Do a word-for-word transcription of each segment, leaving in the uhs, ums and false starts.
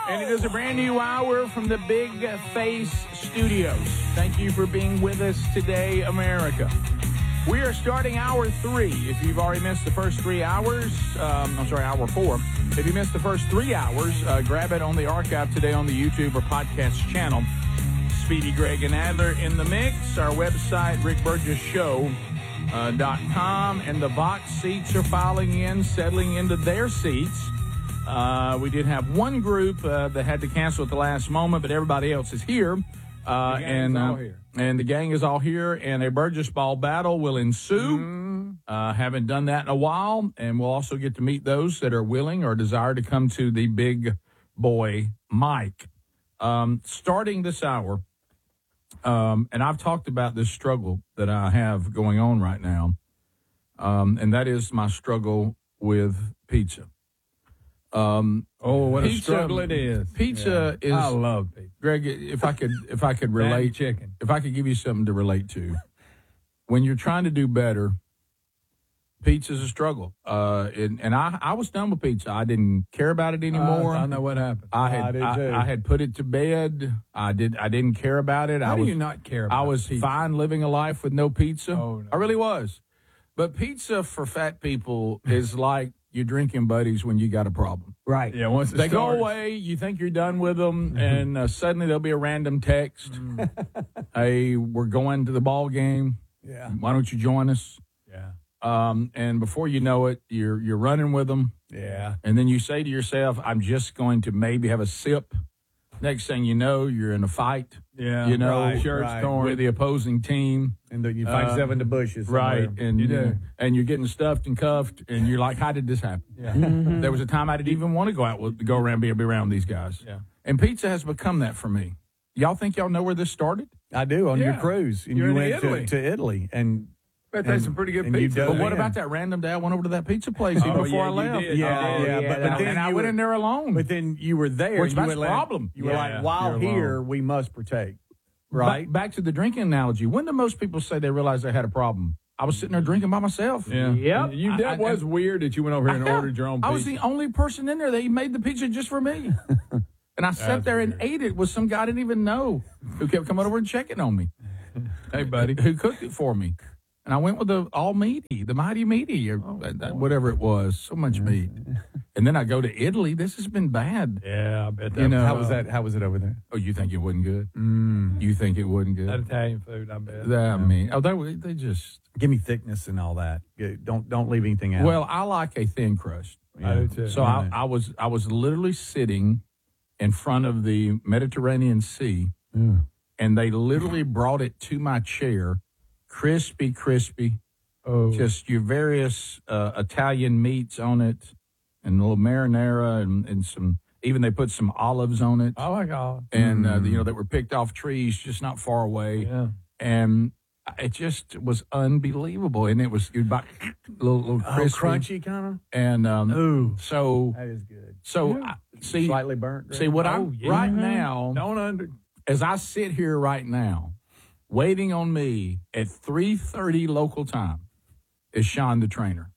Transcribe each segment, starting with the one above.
And it is a brand new hour from the Big Face Studios. Thank you for being with us today, America. We are starting hour three. If you've already missed the first three hours, um, I'm sorry, hour four. If you missed the first three hours, uh, grab it on the archive today on the YouTube or podcast channel. Speedy, Greg, and Adler in the mix. Our website, rick burgess show dot com, and the Vox seats are filing in, settling into their seats. Uh, we did have one group uh, that had to cancel at the last moment, but everybody else is here. Uh, and uh, here. and the gang is all here, and a Burgess Ball battle will ensue. Mm. Uh, haven't done that in a while, and we'll also get to meet those that are willing or desire to come to the Big Boy Mike. Um, starting this hour, um, and I've talked about this struggle that I have going on right now, um, and that is my struggle with pizza. Um, oh, what pizza, a struggle it is! Pizza yeah. is. I love pizza, Greg. If I could, if I could relate, chicken. If I could give you something to relate to, when you're trying to do better, pizza's a struggle. Uh, and, and I, I was done with pizza. I didn't care about it anymore. Uh, I know what happened. I had, I, did I, too. I had put it to bed. I did. I didn't care about it. How I do was, you not care about I was pizza? fine living a life with no pizza. Oh, no. I really was. But pizza for fat people is like your drinking buddies when you got a problem. Right. Yeah. Once they starts. go away, you think you're done with them, mm-hmm. and uh, suddenly there'll be a random text. Mm. Hey, we're going to the ball game. Yeah. Why don't you join us? Yeah. Um, and before you know it, you're you're running with them. Yeah. And then you say to yourself, I'm just going to maybe have a sip. Next thing you know, you're in a fight. Yeah. You know, right, shirts right. torn with the opposing team. And the, you find uh, seven to bushes. Right. Somewhere. And you do. And you're getting stuffed and cuffed, and you're like, how did this happen? Yeah. Mm-hmm. There was a time I didn't even want to go out with, to go around, be, be around these guys. Yeah. And pizza has become that for me. Y'all think y'all know where this started? I do, on yeah. your cruise. And you're you in went Italy. To, to Italy. And But that's some pretty good pizza. But done, what yeah. about that random day I went over to that pizza place even oh, before yeah, I left? Did. Yeah, oh, yeah, yeah, but, but but then and I you went were, in there alone. But then you were there. Which you that's were the like, problem. You were Yeah, like, while you're here, alone. we must partake. Right? Back, back to the drinking analogy. When do most people say they realized they had a problem? I was sitting there drinking by myself. Yeah. Yep. You, that I, I, was weird that you went over here and I, ordered your own pizza. I was the only person in there that made the pizza just for me. And I sat That's there weird. and ate it with some guy I didn't even know who kept coming over and checking on me. Hey, buddy. Who cooked it for me. And I went with the all meaty, the mighty meaty, or Oh, that, whatever it was. So much meat. And then I go to Italy. This has been bad. Yeah, I bet that You know, How was that? How was it over there? Oh, you think it wasn't good? Mm. You think it wasn't good? That Italian food, I bet. That, I mean, oh, they, they just. Give me thickness and all that. Don't don't leave anything out. Well, I like a thin crust. I do too. So I, I was I was literally sitting in front of the Mediterranean Sea, yeah. and they literally brought it to my chair, crispy, crispy, oh. just your various uh, Italian meats on it, and a little marinara, and, and some. Even they put some olives on it, I like olives. and uh, Mm. you know that were picked off trees just not far away, Yeah. and it just was unbelievable, and it was about a little, little Oh, crispy, crunchy kind of. and um, Ooh, so that is good. so Yeah. I, see Slightly burnt. see what Oh, I'm yeah. right Mhm. now Don't under. as I sit here right now, waiting on me at three thirty local time is Sean the trainer.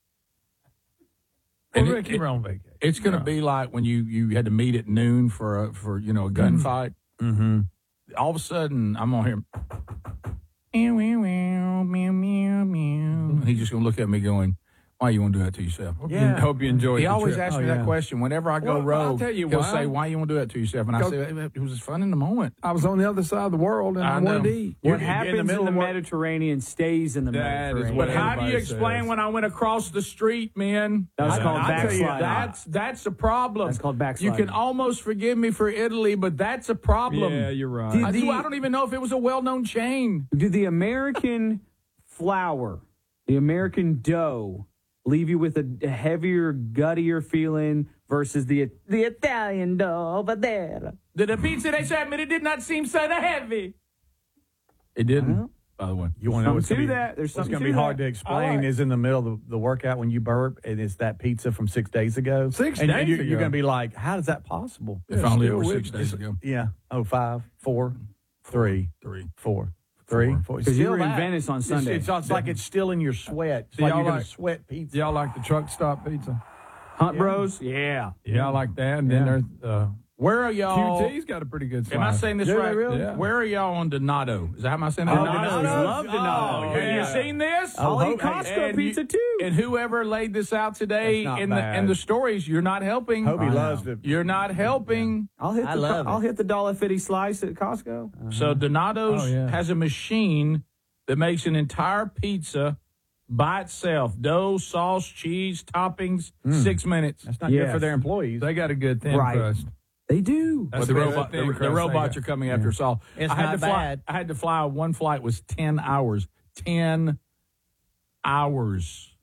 Well, And it- Rick, you were on vacation. It's going to Yeah. be like when you, you had to meet at noon for a, for you know a gunfight. Mm-hmm. All of a sudden, I'm on here. Meow, meow, meow, meow, meow, meow. He's just going to look at me going, why you want to do that to yourself? Yeah. Hope you enjoyed He the always trip. asks Oh, me yeah. that question whenever I go Well, rogue. I'll tell you he'll why. say, why you want to do that to yourself? And I Go- say, it was fun in the moment. I was on the other side of the world, and I, I wanted know. to eat. What You're- happens in the in middle the of work- Mediterranean stays in the That is Mediterranean. what But how do you everybody explain says. when I went across the street, man? That's I, called I tell you, backsliding. that's that's a problem. That's called You backsliding. can almost forgive me for Italy, but that's a problem. Yeah, you're right. Did I, the- do- I don't even know if it was a well-known chain. Do the American flour, the American dough, leave you with a, a heavier, guttier feeling versus the the Italian dough over there? The, the pizza they sent me, it did not seem so heavy. It didn't, Well, by the way. You want to know Something what's going to to be, that. There's what's something going to to be hard that. to explain like- is in the middle of the, the workout when you burp, and it's that pizza from six days ago. Six and, days and you're, ago. you're going to be like, how is that possible? If only it still were with six me. days ago. Yeah. Oh, five, four, three, Three. four, three, Four. four. Because you Still were in that. Venice on It's- Sunday. It's, it's like it's still in your sweat. It's Do like y'all you're going like- to sweat pizza. Do y'all like the truck stop pizza? Hunt Bros? Yeah. Yeah, I like that. And then Yeah. there's uh, Where are y'all? Q T's got a pretty good slice. Am I saying this Do they right? really? Yeah. Where are y'all on Donato? Is that how am I saying that? Donatos love Donato. Oh, have you seen this? I'll Oh, eat Costco and pizza you- too. And whoever laid this out today That's not in the bad. in the stories, you're not helping. Hobie I know. loves it. You're not helping. I'll hit I the love I'll it. hit the dollar fifty slice at Costco. So Donato's Oh, yeah. has a machine that makes an entire pizza by itself: dough, sauce, cheese, toppings, six minutes. That's not Yes. good for their employees. They got a good thin Right. crust. They do. But That's the, the- robot, that the, thin the crust they robots got. are coming after us all. It's I had not to fly. bad. I had to fly. One flight was ten hours. Ten hours.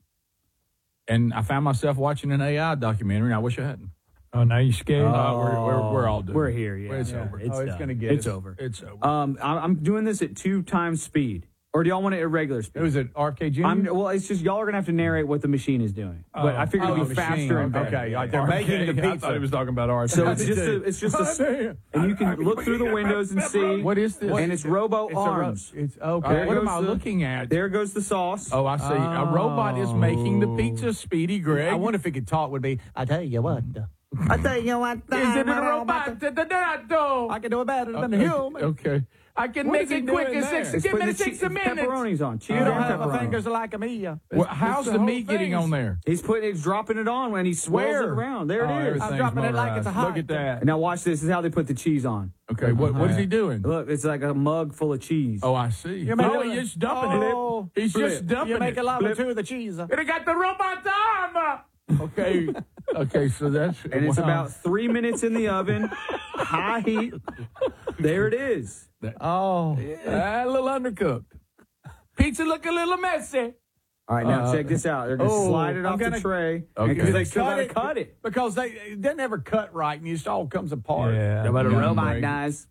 And I found myself watching an A I documentary. And I wish I hadn't. Oh, now you scared? Uh, we're, we're, we're all doomed. We're here. Yeah, It's yeah. over. It's oh, it's done. going to get It's us. over. It's over. Um, I- I'm doing this at two times speed, or do y'all want it at regular speed? It was at R F K Junior I'm, well, it's just y'all are gonna have to narrate what the machine is doing. But I figured Oh, it'd be the machine. faster and Okay. better. Okay, like they're Okay, making the I pizza. thought he was talking about ours. So it's just a, it's just a, and you can look through the windows and see. What is this? And it's robo It's a ro- arms. It's Uh, okay. what am goes I the- looking at? There goes the sauce. Oh, I see. A robot is making the pizza, Speedy Greg. I wonder if it could talk. Would be. I tell you what. I tell you what. Is it a robot? Da-da-da-da. I can do it better than Okay. a human. Okay. I can What make is he it quick doing in there? six. It's Give me putting the the six che- minutes. pepperonis on. Cheese You and don't have pepperoni. fingers like me. Well, how's the the whole meat getting thing. on there? He's putting, he's dropping it on, and he swirls Where? it around. There Oh, it is. everything's I'm dropping it like it's a motorized. hot. Look at that. And now watch this. This is how they put the cheese on. Okay, what, what is he doing? Look, it's like a mug full of cheese. Oh, I see. You make Oh, a- he's just dumping Oh, it. He's flip. just dumping You make it. a love Flip. to the cheese. And it got the robot arm. Okay. Okay, so that's And it's wow. about three minutes in the oven, high heat. There it is. Oh, a little undercooked. Pizza look a little messy. All right, now Uh, check this out. They're going to oh, slide it I'm off gonna- the tray. Okay. Because they They still cut got to it. cut it. Because they it doesn't ever cut right, and it just all comes apart. Yeah. About a Yeah. robot Robot dies.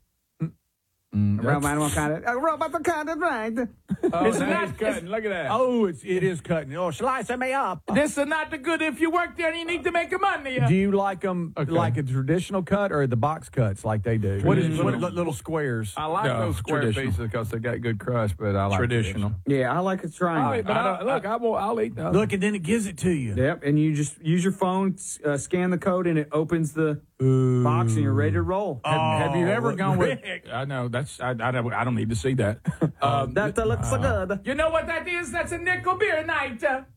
Mm, Robot what kind of? A robot what kind of right? Oh, It's now not- it's cutting. Look at that. Oh, Oh, it's it is cutting. Oh, slicing me up. This is not the good if you work there and you need to make money. Do you like them Okay. like a traditional cut or the box cuts like they do? What is- Little- what- little, little squares? I like No, those square traditional. pieces because they got good crust, but I like Traditional. Yeah, I like a triangle. Oh, but I I don't- look, I will. I'll eat those. Look, and then it gives it to you. Yep, and you just use your phone, uh, scan the code, and it opens the box, and you're ready to roll. Have, have you ever look, gone with? Rick. I know that's. I, I, don't- I don't need to see that. Um, That uh, looks so good. you know what that is? That's a nickel beer night.